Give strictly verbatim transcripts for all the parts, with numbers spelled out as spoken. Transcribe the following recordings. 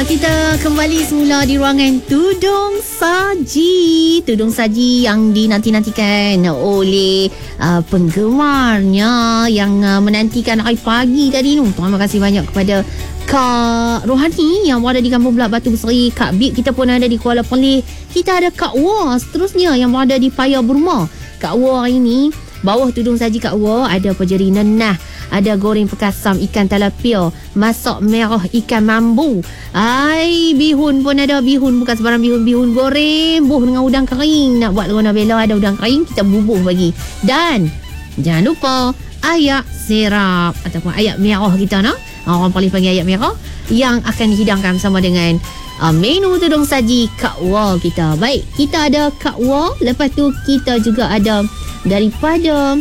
kita kembali semula di ruangan Tudung Saji. Tudung Saji yang dinanti-nantikan oleh uh, penggemarnya yang uh, menantikan hari pagi tadi tu. Terima kasih banyak kepada Kak Rohani yang berada di Kampung Belak Batu Berseri. Kak Bib kita pun ada di Kuala Perlis. Kita ada Kak Wah seterusnya yang berada di Paya Burma. Kak Wah hari ni bawah Tudung Saji Kak Wah ada pejeri nenah, ada goreng pekasam ikan talapia, masak merah ikan mambu. Ai, bihun pun ada. Bihun bukan sebarang bihun, bihun goreng buh dengan udang kering. Nak buat Rona Bella ada udang kering, kita bubuh bagi. Dan jangan lupa ayak serap ataupun ayak merah kita nak. Orang paling panggil ayak merah yang akan dihidangkan sama dengan uh, menu Tudung Saji Kak Wah kita. Baik, kita ada Kak Wah, lepas tu kita juga ada daripada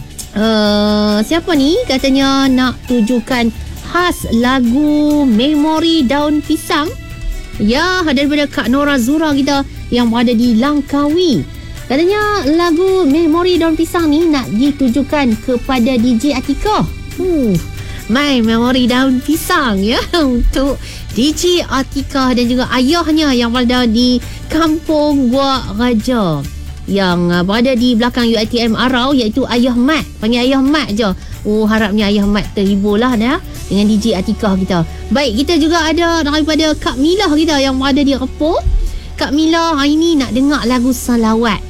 uh, siapa ni katanya nak tujukan khas lagu Memori Daun Pisang. Ya, daripada Kak Nora Zura kita yang berada di Langkawi. Katanya lagu Memori Daun Pisang ni nak ditujukan kepada D J Atika. Uh, My Memori Daun Pisang ya untuk D J Atika dan juga ayahnya yang berada di Kampung Gua Raja yang uh, berada di belakang U I T M Arau, iaitu Ayah Mat. Panggil Ayah Mat je. Oh, harapnya Ayah Mat terhibur lah dah dengan D J Atikah kita. Baik, kita juga ada daripada Kak Milah kita yang berada di Repoh. Kak Milah hari ni nak dengar lagu salawat.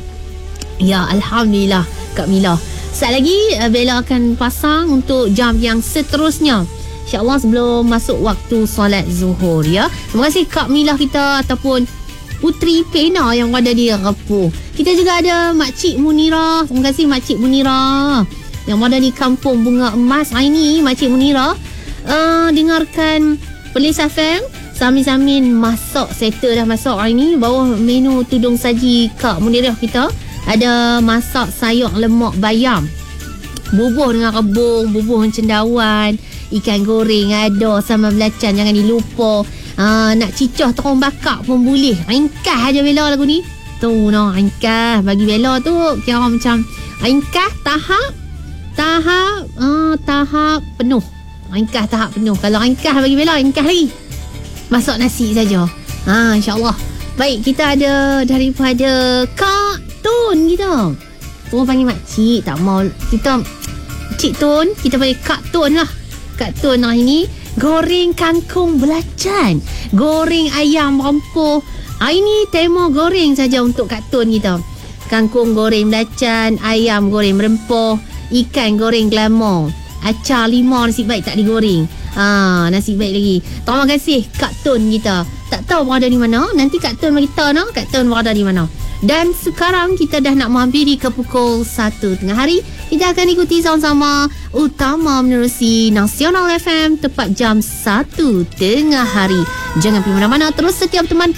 Ya, Alhamdulillah Kak Milah. Sekejap lagi uh, Bella akan pasang untuk jam yang seterusnya, InsyaAllah sebelum masuk waktu solat zuhur ya. Terima kasih Kak Milah kita ataupun Putri Pena yang berada di Repoh. Kita juga ada Makcik Munira. Terima kasih Makcik Munira yang berada di Kampung Bunga Emas. Hari ni Makcik Munira uh, dengarkan Perlis F M sambil-sambil masak. Settle dah masak hari ni. Bawah menu Tudung Saji Kak Munira kita ada masak sayur lemak bayam, bubuh dengan rebung, bubuh dengan cendawan, ikan goreng ada, sambal belacan jangan dilupa. Uh, nak cicah terong bakar pun boleh. Ringkas aja Bella lagu ni. Tu no, ringkas bagi Bella tu kira macam ringkas tahap tahap uh, tahap penuh. Ringkas tahap penuh. Kalau ringkas bagi Bella, ringkas lagi. Masak nasi saja. Ha, insya-Allah. Baik, kita ada daripada Kak Tun kita. Orang panggil makcik, tak mau kita Cik Tun, kita panggil Kak Tun lah. Kak Tun hari ni goreng kangkung belacan, goreng ayam rempuh. Hari ni tema goreng saja untuk Kak Tun kita. Kangkung goreng belacan, ayam goreng berempuh, ikan goreng glamour, acar limau nasib baik tak digoreng. Ha, nasib baik lagi. Terima kasih Kak Tun kita. Tak tahu berada di mana, nanti Kak Tun beritahu no, Kak Tun berada di mana. Dan sekarang kita dah nak menghampiri ke pukul satu tengah hari. Kita akan ikuti sama-sama utama menerusi Nasional F M tepat jam satu tengah hari. Jangan pergi mana-mana, terus setia berteman